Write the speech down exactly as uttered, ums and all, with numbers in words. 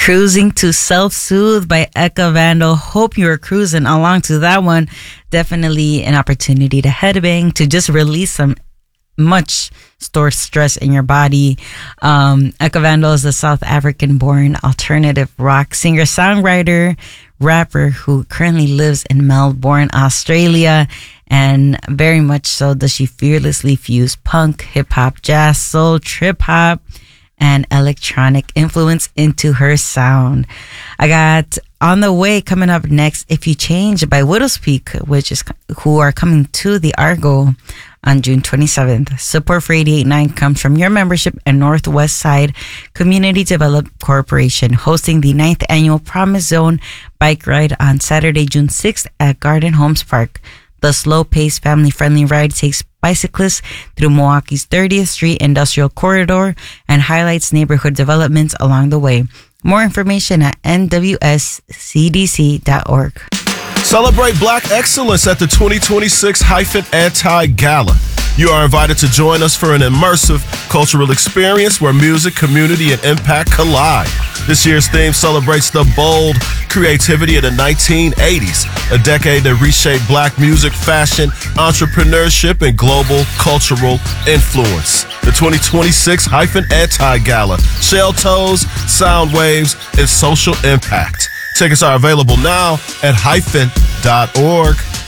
Cruising to Self-Soothe by Eka Vandal. Hope you are cruising along to that one. Definitely an opportunity to headbang, to just release some much stored stress in your body. Um, Eka Vandal is a South African-born alternative rock singer-songwriter, rapper who currently lives in Melbourne, Australia. And very much so does she fearlessly fuse punk, hip-hop, jazz, soul, trip-hop, and electronic influence into her sound. I got on the way coming up next, If You Change by Widow's Peak, which is who are coming to the Argo on June twenty-seventh. Support for eighty-eight point nine comes from your membership and Northwest Side Community Development Corporation, hosting the ninth annual Promise Zone bike ride on Saturday, June sixth at Garden Homes Park. The slow-paced, family-friendly ride takes bicyclists through Milwaukee's thirtieth Street Industrial Corridor and highlights neighborhood developments along the way. More information at N W S C D C dot org. Celebrate Black excellence at the twenty twenty-six Hyphen Anti-Gala. You are invited to join us for an immersive cultural experience where music, community, and impact collide. This year's theme celebrates the bold creativity of the nineteen eighties, a decade that reshaped Black music, fashion, entrepreneurship, and global cultural influence. The twenty twenty-six Hyphen Anti-Gala, Shell Toes, Sound Waves, and Social Impact. Tickets are available now at hyphen dot org.